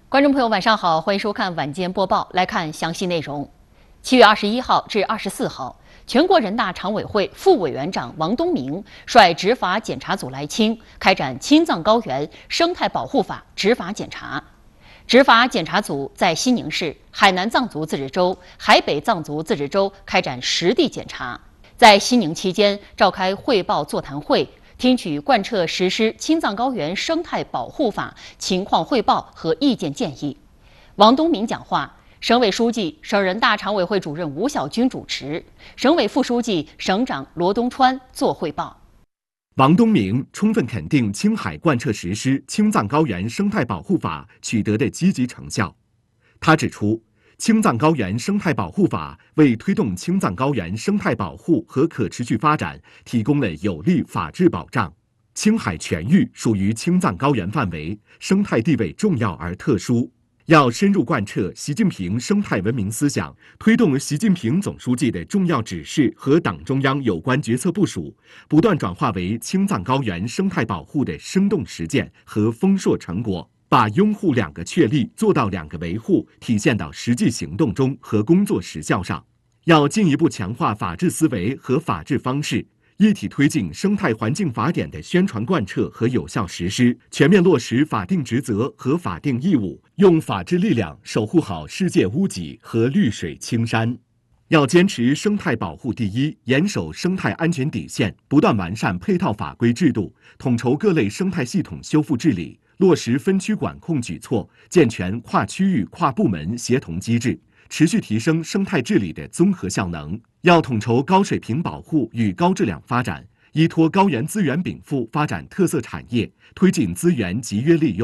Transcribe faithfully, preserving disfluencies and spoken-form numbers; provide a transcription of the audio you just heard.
观众朋友，晚上好，欢迎收看晚间播报。来看详细内容。七月二十一号至二十四号，全国人大常委会副委员长王东明率执法检查组来青，开展青藏高原生态保护法执法检查。执法检查组在西宁市、海南藏族自治州、海北藏族自治州开展实地检查，在西宁期间召开汇报座谈会，听取贯彻实施青藏高原生态保护法情况汇报和意见建议。王东明讲话，省委书记、省人大常委会主任吴小军主持，省委副书记、省长罗东川作汇报。 王东明充分肯定青海贯彻实施青藏高原生态保护法取得的积极成效。他指出，青藏高原生态保护法为推动青藏高原生态保护和可持续发展提供了有力法治保障。青海全域属于青藏高原范围，生态地位重要而特殊。要深入贯彻习近平生态文明思想，推动习近平总书记的重要指示和党中央有关决策部署，不断转化为青藏高原生态保护的生动实践和丰硕成果，把拥护两个确立做到两个维护体现到实际行动中和工作实效上。要进一步强化法治思维和法治方式，一体推进生态环境法典的宣传贯彻和有效实施，全面落实法定职责和法定义务，用法治力量守护好世界屋脊和绿水青山。要坚持生态保护第一，严守生态安全底线，不断完善配套法规制度，统筹各类生态系统修复治理，落实分区管控举措，健全跨区域、跨部门协同机制，持续提升生态治理的综合效能。要统筹高水平保护与高质量发展，依托高原资源禀赋发展特色产业，推进资源集约利用。